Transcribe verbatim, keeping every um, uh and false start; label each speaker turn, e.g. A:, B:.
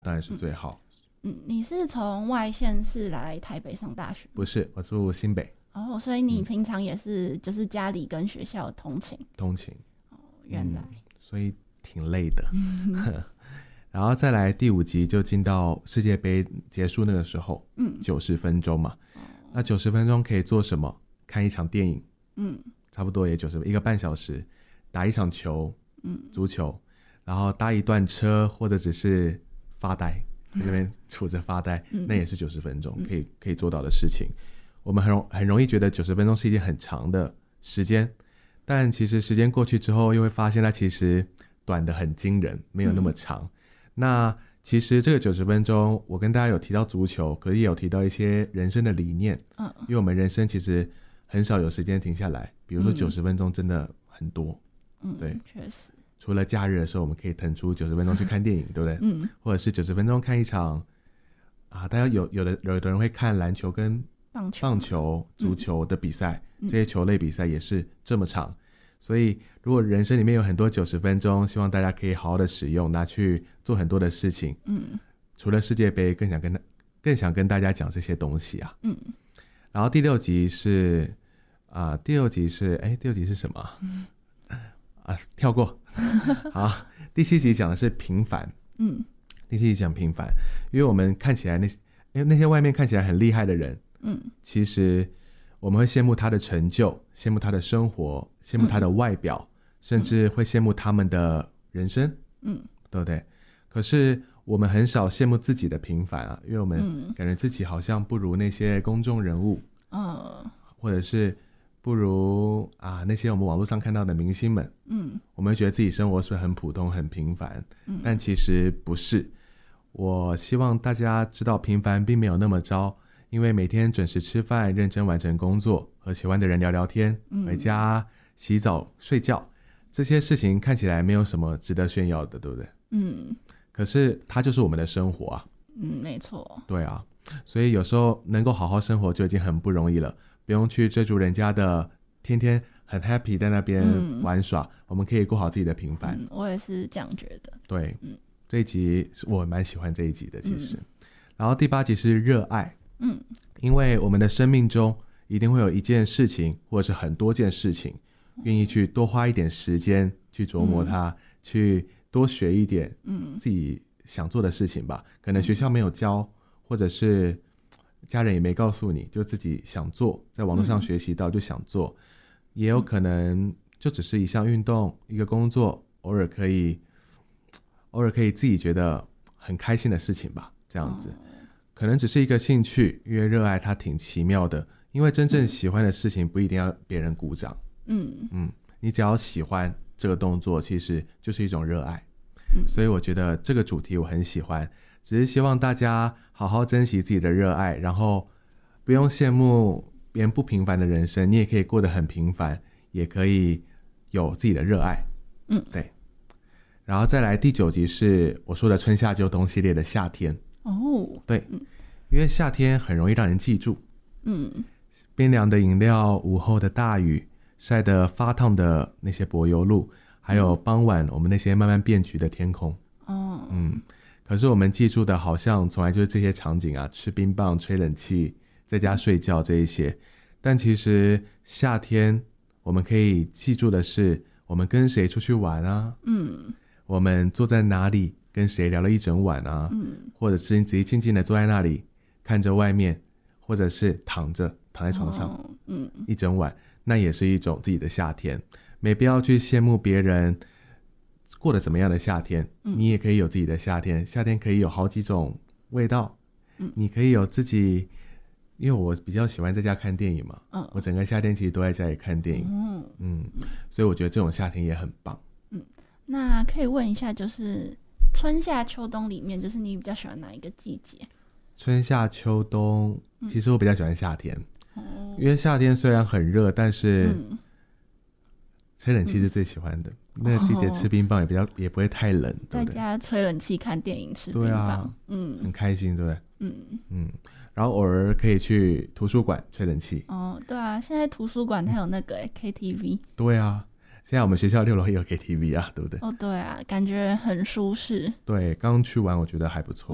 A: 当然是最好。
B: 嗯，你是从外县市来台北上大学？
A: 不是，我住新北。
B: 哦，所以你平常也是就是家里跟学校通勤？
A: 通勤。
B: 哦，原来。
A: 嗯、所以挺累的。然后再来第五集就进到世界杯结束那个时候，嗯，九十分钟嘛。哦、那九十分钟可以做什么？看一场电影，嗯，差不多也九十一个半小时，打一场球，嗯，足球，然后搭一段车，或者只是发呆。在那边杵着发呆，嗯、那也是九十分钟可以可以做到的事情。我们很容很容易觉得九十分钟是一件很长的时间，但其实时间过去之后，又会发现它其实短得很惊人，没有那么长。嗯、那其实这个九十分钟，我跟大家有提到足球，可是也有提到一些人生的理念。嗯，因为我们人生其实很少有时间停下来，比如说九十分钟真的很多。嗯，对，
B: 确实。
A: 除了假日的时候，我们可以腾出九十分钟去看电影，对不对？嗯，或者是九十分钟看一场啊，大家有有的有的人会看篮球跟
B: 棒球、
A: 棒球、足球的比赛，嗯、这些球类比赛也是这么长。所以，如果人生里面有很多九十分钟，希望大家可以好好的使用，拿去做很多的事情。嗯，除了世界杯，更想跟更想跟大家讲这些东西啊。嗯，然后第六集是啊、呃，第六集是哎，第六集是什么？嗯啊，跳过。好，第七集讲的是平凡。嗯，第七集讲平凡，因为我们看起来那些，因为那些外面看起来很厉害的人，嗯，其实我们会羡慕他的成就，羡慕他的生活，羡慕他的外表，嗯、甚至会羡慕他们的人生，嗯，对不对？可是我们很少羡慕自己的平凡啊，因为我们感觉自己好像不如那些公众人物，嗯，或者是不如啊那些我们网络上看到的明星们，嗯，我们会觉得自己生活是很普通很平凡，嗯，但其实不是。我希望大家知道平凡并没有那么糟，因为每天准时吃饭，认真完成工作，和喜欢的人聊聊天，回家洗澡睡觉，这些事情看起来没有什么值得炫耀的，对不对？嗯，可是它就是我们的生活啊。
B: 嗯，没错。
A: 对啊，所以有时候能够好好生活就已经很不容易了，不用去追逐人家的天天很 happy 在那边玩耍，嗯、我们可以过好自己的平凡。
B: 嗯、我也是这样觉得。
A: 对，嗯，这一集我蛮喜欢这一集的其实。嗯、然后第八集是热爱。嗯，因为我们的生命中一定会有一件事情或者是很多件事情，愿意去多花一点时间去琢磨它，嗯、去多学一点自己想做的事情吧。嗯、可能学校没有教，或者是家人也没告诉你，就自己想做，在网络上学习到就想做。嗯、也有可能就只是一项运动，一个工作，偶尔可以偶尔可以自己觉得很开心的事情吧，这样子。可能只是一个兴趣，因为热爱它挺奇妙的，因为真正喜欢的事情不一定要别人鼓掌。嗯嗯，你只要喜欢这个动作，其实就是一种热爱。嗯、所以我觉得这个主题我很喜欢，只是希望大家好好珍惜自己的热爱，然后不用羡慕别人不平凡的人生，你也可以过得很平凡，也可以有自己的热爱。嗯，对。然后再来第九集是我说的春夏秋冬系列的夏天。哦，对，嗯、因为夏天很容易让人记住。嗯，冰凉的饮料，午后的大雨，晒得发烫的那些柏油路，还有傍晚我们那些慢慢变橘的天空。哦，嗯，可是我们记住的好像从来就是这些场景啊，吃冰棒，吹冷气，在家睡觉这一些。但其实夏天我们可以记住的是，我们跟谁出去玩啊？嗯，我们坐在哪里？跟谁聊了一整晚啊，嗯、或者是你自己静静的坐在那里看着外面，或者是躺着躺在床上、哦嗯、一整晚，那也是一种自己的夏天。没必要去羡慕别人过得怎么样的夏天、嗯、你也可以有自己的夏天。夏天可以有好几种味道、嗯、你可以有自己，因为我比较喜欢在家看电影嘛、嗯、我整个夏天其实都在家里看电影。 嗯, 嗯所以我觉得这种夏天也很棒。
B: 嗯，那可以问一下，就是春夏秋冬里面，就是你比较喜欢哪一个季节？
A: 春夏秋冬，其实我比较喜欢夏天、嗯、因为夏天虽然很热，但是吹冷气是最喜欢的、嗯、那个季节吃冰棒也比较、哦、也不会太冷，
B: 在家吹冷气看电影吃冰棒，对啊，
A: 嗯，很开心，对不对？嗯嗯，然后偶尔可以去图书馆吹冷气。
B: 哦，对啊，现在图书馆它有那个 K T V。
A: 对啊，现在我们学校六楼也有 K T V 啊，对不对？
B: 哦，对啊，感觉很舒适。
A: 对，刚去完我觉得还不错。